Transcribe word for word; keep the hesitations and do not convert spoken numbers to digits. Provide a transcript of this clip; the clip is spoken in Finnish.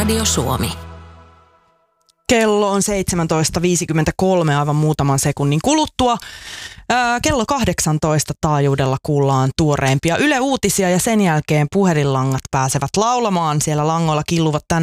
Radio Suomi. Kello on seitsemäntoista viisikymmentäkolme aivan muutaman sekunnin kuluttua. Ää, kello kahdeksantoista taajuudella kuullaan tuoreimpia Yle Uutisia ja sen jälkeen puhelinlangat pääsevät laulamaan. Siellä langoilla killuvat tänään